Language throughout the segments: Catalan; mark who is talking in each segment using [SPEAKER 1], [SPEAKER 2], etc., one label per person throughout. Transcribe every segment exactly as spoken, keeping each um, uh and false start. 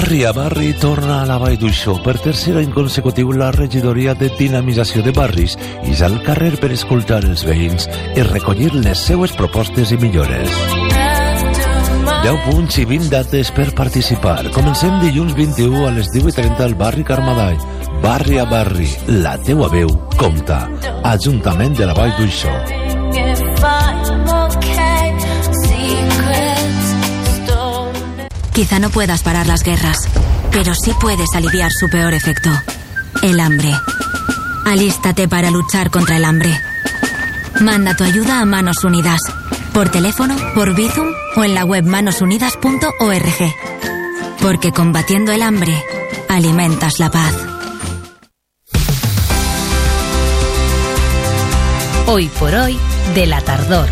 [SPEAKER 1] Barri a barri torna a la Vall d'Uixó. Per tercer any consecutiu, la regidoria de dinamització de barris és al carrer per escoltar els veïns i recollir les seues propostes i millores. deu punts i vint dates per participar. Comencem dilluns vint-i-u a les divuit i trenta al barri Carmadall. Barri a barri, la teua veu compta. Ajuntament de la Vall d'Uixó.
[SPEAKER 2] Quizá no puedas parar las guerras, pero sí puedes aliviar su peor efecto, el hambre. Alístate para luchar contra el hambre. Manda tu ayuda a Manos Unidas, por teléfono, por Bizum o en la web manos unidas punto org. Porque combatiendo el hambre, alimentas la paz.
[SPEAKER 3] Hoy por hoy, de la tardor.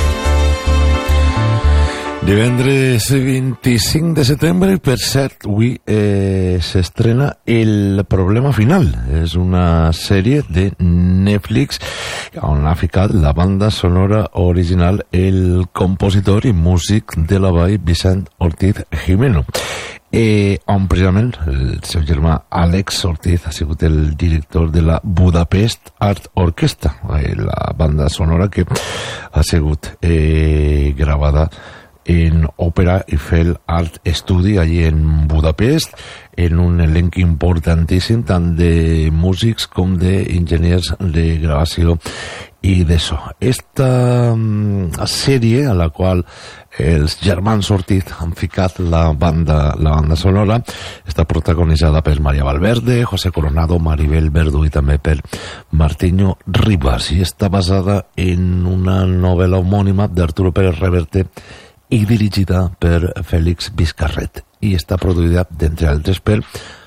[SPEAKER 1] Divendres vint-i-cinc de setembre, i per cert, avui eh, s'estrena El problema final. És una sèrie de Netflix on ha ficat la banda sonora original el compositor i músic de la Vall, Vicent Ortiz Jimeno. Eh, on precisament el seu germà Àlex Ortiz ha sigut el director de la Budapest Art Orchestra, eh, la banda sonora que ha sigut eh, gravada en Òpera Eiffel Art Studio, allí en Budapest, en un elenc importantíssim, tant de músics com d'enginyers de gravació i de so. Esta um, sèrie, a la qual els germans Ortiz han ficat la banda, la banda sonora, està protagonitzada per María Valverde, José Coronado, Maribel Verdú i també per Martiño Ribas, i està basada en una novel·la homònima d'Arturo Pérez Reverte i dirigida per Félix Vizcarret, i està produïda, d'entre altres, per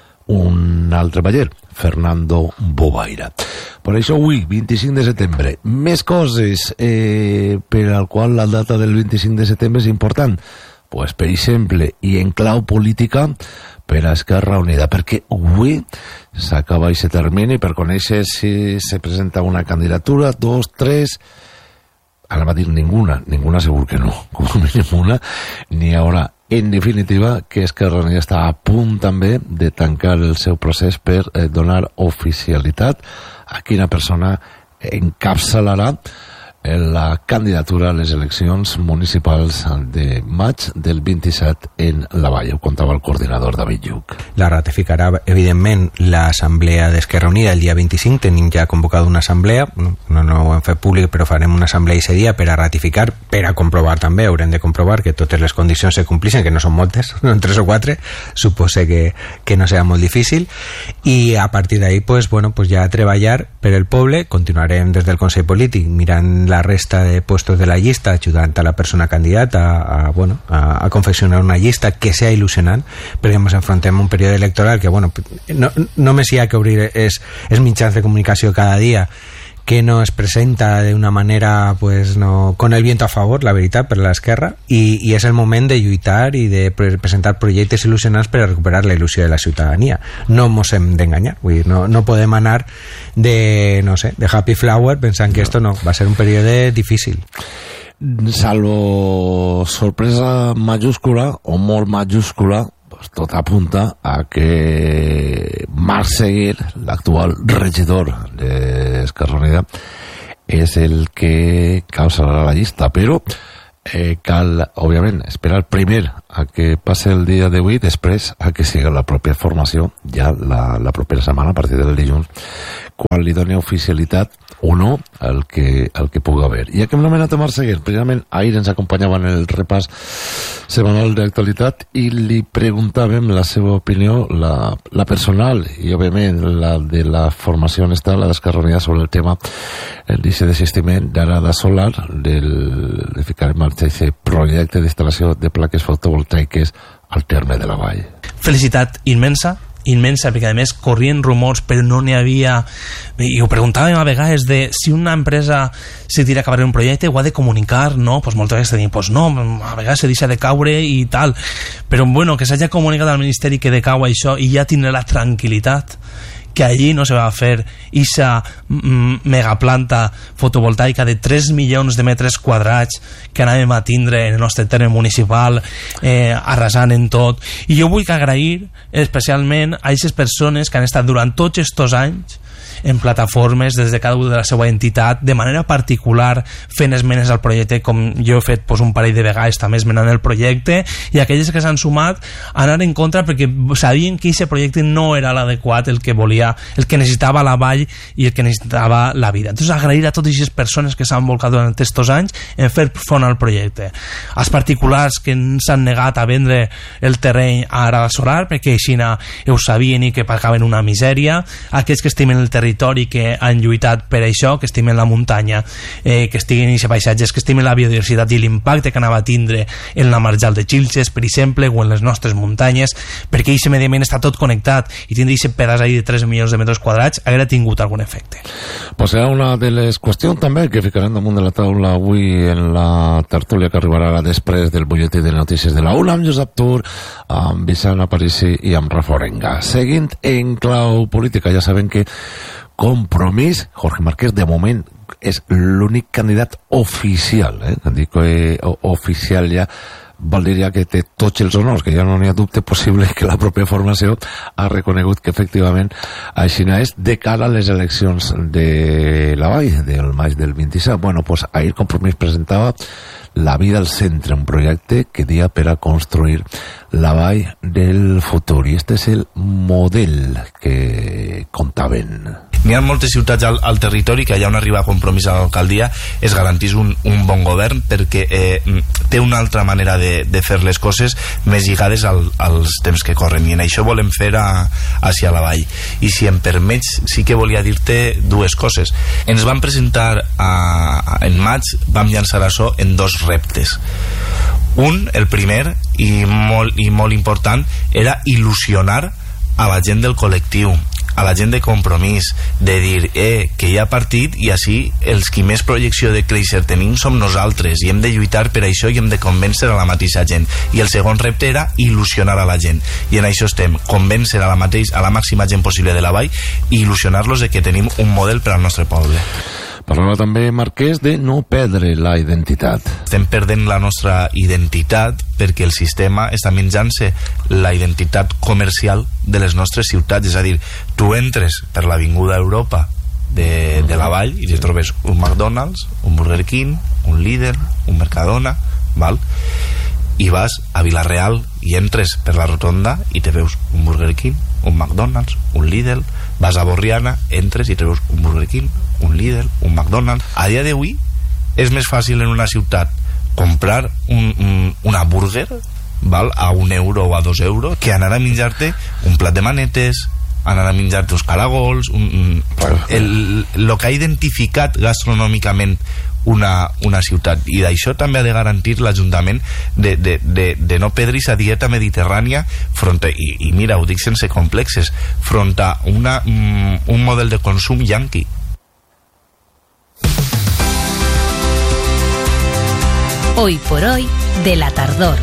[SPEAKER 1] un altre baller, Fernando Bobaira. Per això avui, vint-i-cinc de setembre, més coses eh, per al qual la data del vint-i-cinc de setembre és important. Pues, per exemple, i en clau política, per a Esquerra Unida, perquè avui s'acaba aquest termini per conèixer si se presenta una candidatura, dos, tres... Ara va dir ninguna, ninguna segur que no, com a mínim una, ni haurà. En definitiva, que Esquerra Unida està a punt també de tancar el seu procés per eh, donar oficialitat a quina persona encapçalarà la candidatura a les eleccions municipals de maig del vint-i-set en la Vall. Ho contava el coordinador David Lluc.
[SPEAKER 4] La ratificarà, evidentment, l'Assemblea d'Esquerra Unida el dia vint-i-cinc. Tenim ja convocada una assemblea, no, no ho hem fet públic, però farem una assemblea aquest dia per a ratificar, per a comprovar també, haurem de comprovar que totes les condicions se complixen, que no són moltes, són tres o quatre, supose que, que no serà molt difícil, i a partir d'ahí, pues, bueno, pues ja treballar per el poble. Continuarem des del Consell Polític mirant la resta de puestos de la llista, ajudant a la persona candidata a, a, bueno, a, a confeccionar una llista que sea il·lusionant, perquè ens enfrontem a un període electoral que, bueno, no, només hi ha que obrir és, és mitjans de comunicació cada dia que no es presenta de una manera, pues, no, con el viento a favor, la veritat, per l'esquerra, i, i és el moment de lluitar i de pre presentar projectes il·lusionants per a recuperar la il·lusió de la ciutadania. No mos hem d'enganyar, vull dir, no, no podem anar de, no sé, de happy flower pensant que esto no, va ser un període difícil.
[SPEAKER 1] Salvo sorpresa mayúscula o molt mayúscula, pues tot apunta a que Marc Seguer, l'actual regidor d'Esquerra Unida, és el que causarà la llista, però eh, cal, òbviament, esperar primer a que passe el dia d'avui, després a que siga la pròpia formació ja la, la propera setmana, a partir del dilluns, quan li doni oficialitat o no el que, el que pugui haver. I aquí hem nomenat a Marc Seguer, precisament ahir ens acompanyava en el repàs setmanal d'actualitat i li preguntàvem la seva opinió, la, la personal i òbviament la de la formació on està, la d'Esquerra Unida, sobre el tema d'aquest desistiment d'arada solar, del, de ficar en marxa aquest projecte d'instal·lació de plaques fotovoltaiques al terme de la Vall.
[SPEAKER 5] Felicitat immensa, immensa, perquè a més corrien rumors però no n'hi havia, i ho preguntàvem a vegades de si una empresa se tira a acabar un projecte ho ha de comunicar, no? Pues moltes vegades tenim, pues no, a vegades se deixa de caure i tal, però bueno, que s'hagi comunicat al Ministeri que decau això i ja tindrà la tranquil·litat que allí no se va a fer esa mm, megaplanta fotovoltaica de tres milions de metres quadrats que anàvem a tindre en el nostre terme municipal, eh, arrasant en tot. I jo vull agrair especialment a aquestes persones que han estat durant tots estos anys en plataformes des de cada una de la seva entitat, de manera particular fent esmenes al projecte, com jo he fet pues, un parell de vegades també esmenant el projecte, i aquelles que s'han sumat a anar en contra perquè sabien que aquest projecte no era l'adequat, el que volia, el que necessitava la vall i el que necessitava la vida. Entonces agrair a totes aquestes persones que s'han volcat durant aquests anys en fer front al projecte, als particulars que s'han negat a vendre el terreny a Arada Solar perquè així ho sabien i que pagaven una misèria, aquests que estimen el territori que han lluitat per això, que estimen la muntanya, eh, que estiguin en aquests paisatges, que estimen la biodiversitat i l'impacte que anava a tindre en la marjal de Xilxes, per exemple, o en les nostres muntanyes, perquè aquest medi ambient està tot connectat i tindre aquest pedaç ahí de tres milions de metres quadrats haguera tingut algun efecte.
[SPEAKER 1] Pues serà una de les qüestions també que ficarem damunt de la taula avui en la tertúlia que arribarà després del butlletí de notícies de la U L A amb Josep Tur, amb Vicent Aparici i amb Rafa Orenga. Seguint en clau política, ja sabem que Compromís, Jorge Marquès, de moment és l'únic candidat oficial, eh? Dic eh, oficial ja vol dir ja que té tots els honors, que ja no n'hi ha dubte possible que la pròpia formació ha reconegut que efectivament així és de cara a les eleccions de la Vall del maig del vint-i-set. Bueno, pues ahir Compromís presentava La vida al centre, un projecte que dia per a construir la Vall del futur, i este és el model que contaven.
[SPEAKER 6] N'hi ha moltes ciutats al, al territori que allà on arriba Compromís a l'alcaldia es garantís un, un bon govern perquè eh, té una altra manera de, de fer les coses més lligades al, als temps que corren, i en això volem fer a, hacia la vall. I si em permets, sí que volia dir-te dues coses. Ens vam presentar a, a, en maig, vam llançar això en dos reptes. Un, el primer i molt, i molt important, era il·lusionar a la gent del col·lectiu, a la gent de Compromís, de dir eh, que hi ha partit i així els qui més projecció de créixer tenim som nosaltres i hem de lluitar per això i hem de convèncer a la mateixa gent. I el segon repte era il·lusionar a la gent, i en això estem, convèncer a la, mateix, a la màxima gent possible de la vall i il·lusionar-los de que tenim un model per al nostre poble.
[SPEAKER 1] Parlava també Marquès de no perdre la identitat.
[SPEAKER 6] Estem perdent la nostra identitat perquè el sistema està menjant-se la identitat comercial de les nostres ciutats. És a dir, tu entres per l'Avinguda Europa de, de la Vall i te trobes un McDonald's, un Burger King, un Lidl, un Mercadona, val? I vas a Vila-real i entres per la rotonda i te veus un Burger King, un McDonald's, un Lidl. Vas a Borriana, entres i te veus un Burger King, un Lidl, un McDonald's. A dia d'avui és més fàcil en una ciutat comprar un, un, una burger, val, a un euro o a dos euros que anar a menjar-te un plat de manetes, anar a menjar-te uns caragols, un, un, el, el que ha identificat gastronòmicament una, una ciutat, i d'això també ha de garantir l'Ajuntament de, de, de, de no perdre aquesta dieta mediterrània front a, i, i mira, ho dic sense complexes, front a una, um, un model de consum yanqui.
[SPEAKER 3] Hoy por hoy de la tardor.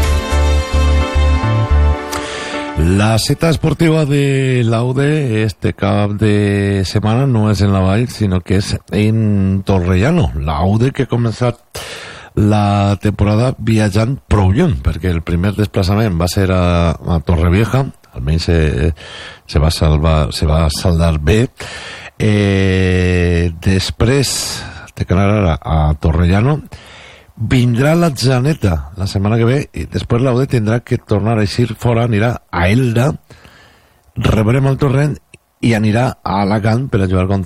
[SPEAKER 1] La cita esportiva de l'Aude este cap de setmana no és en la Vall, sinó que és en Torrellano. L'Aude que ha començat la temporada viatjant prou lluny, perquè el primer desplaçament va ser a, a Torrevieja, almenys se, se, va salvar, se va saldar bé. Eh, després de que anara a Torrellano, vindrà la Janeta la setmana que ve i després l'Aude tindrà que tornar a eixir fora, anirà a Elda, rebrem el torrent i anirà a Alacant per a jugar contra